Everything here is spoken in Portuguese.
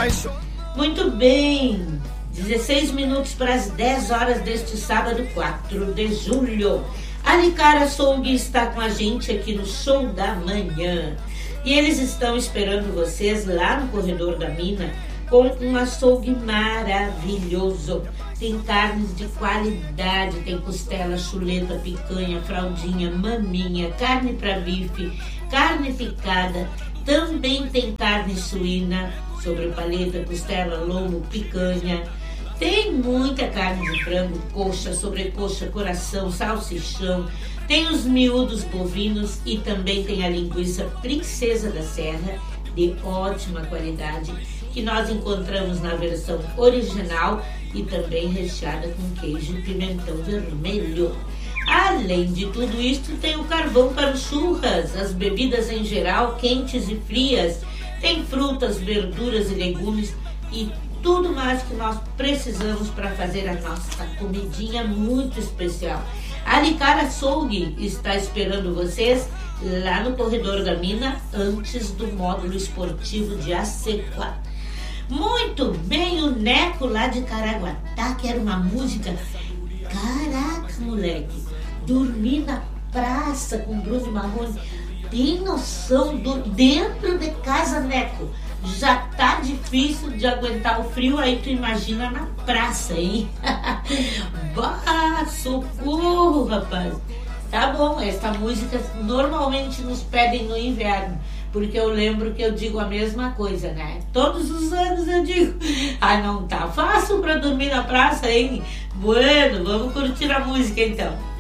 Muito bem, 16 minutos para as 10 horas deste sábado, 4 de julho. A Nicara Açougue está com a gente aqui no Show da Manhã. E eles estão esperando vocês lá no Corredor da Mina com um açougue maravilhoso. Tem carnes de qualidade, tem costela, chuleta, picanha, fraldinha, maminha, carne para bife, carne picada. Também tem carne suína, sobrepaleta, costela, lombo, picanha. Tem muita carne de frango, coxa, sobrecoxa, coração, salsichão. Tem os miúdos bovinos e também tem a linguiça Princesa da Serra, de ótima qualidade, que nós encontramos na versão original e também recheada com queijo e pimentão vermelho. Além de tudo isso, tem o carvão para os churras, as bebidas em geral, quentes e frias. Tem frutas, verduras e legumes e tudo mais que nós precisamos para fazer a nossa comidinha muito especial. A Nicara Açougue está esperando vocês lá no Corredor da Mina, antes do módulo esportivo de Acequá. Muito bem, o Neco lá de Caraguatá, que era uma música. Caraca, moleque, dormir na praça com Bruno Marrone. Tem noção dentro de casa, Neco? Já tá difícil de aguentar o frio, aí tu imagina na praça, hein? Bah, socorro, rapaz. Tá bom, essa música normalmente nos pedem no inverno, porque eu lembro que eu digo a mesma coisa, né? Todos os anos eu digo, não tá fácil pra dormir na praça, hein? Bueno, vamos curtir a música então.